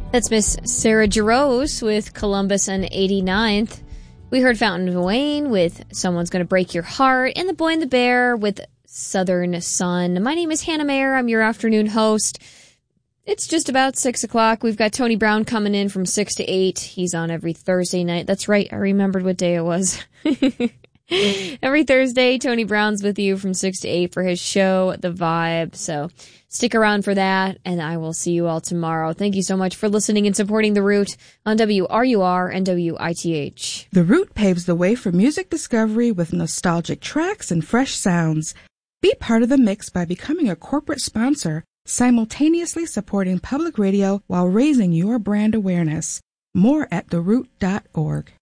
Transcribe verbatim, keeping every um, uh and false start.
That's Miss Sarah Jarosz with Columbus and eighty-ninth. We heard Fountain of Wayne with Someone's Gonna Break Your Heart, and The Boy and the Bear with Southern Sun. My name is Hannah Mayer. I'm your afternoon host. It's just about six o'clock. We've got Tony Brown coming in from six to eight. He's on every Thursday night. That's right. I remembered what day it was. Every Thursday, Tony Brown's with you from six to eight for his show, The Vibe. So stick around for that, and I will see you all tomorrow. Thank you so much for listening and supporting The Root on W R U R and W I T H. The Root paves the way for music discovery with nostalgic tracks and fresh sounds. Be part of the mix by becoming a corporate sponsor, simultaneously supporting public radio while raising your brand awareness. More at the root dot org.